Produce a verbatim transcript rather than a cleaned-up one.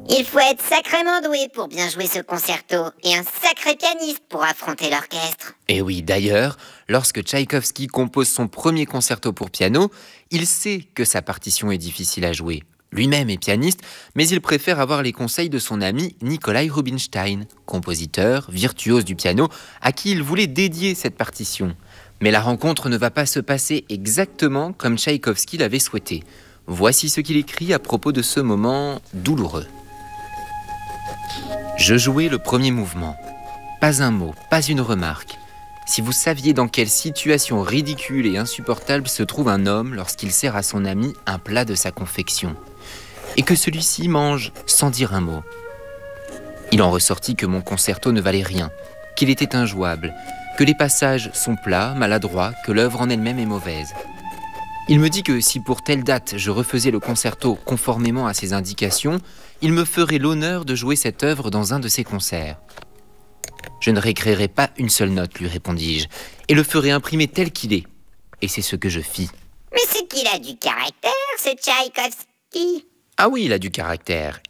Il faut être sacrément doué pour bien jouer ce concerto et un sacré pianiste pour affronter l'orchestre. Et oui, d'ailleurs, lorsque Tchaïkovski compose son premier concerto pour piano, il sait que sa partition est difficile à jouer. Lui-même est pianiste, mais il préfère avoir les conseils de son ami Nikolai Rubinstein, compositeur, virtuose du piano, à qui il voulait dédier cette partition. Mais la rencontre ne va pas se passer exactement comme Tchaïkovski l'avait souhaité. Voici ce qu'il écrit à propos de ce moment douloureux. Je jouais le premier mouvement. Pas un mot, pas une remarque. Si vous saviez dans quelle situation ridicule et insupportable se trouve un homme lorsqu'il sert à son ami un plat de sa confection, et que celui-ci mange sans dire un mot. Il en ressortit que mon concerto ne valait rien, qu'il était injouable, que les passages sont plats, maladroits, que l'œuvre en elle-même est mauvaise. Il me dit que si pour telle date je refaisais le concerto conformément à ses indications, il me ferait l'honneur de jouer cette œuvre dans un de ses concerts. Je ne réécrirai pas une seule note, lui répondis-je, et le ferai imprimer tel qu'il est. Et c'est ce que je fis. Mais c'est qu'il a du caractère, ce Tchaïkovski. Ah oui, il a du caractère,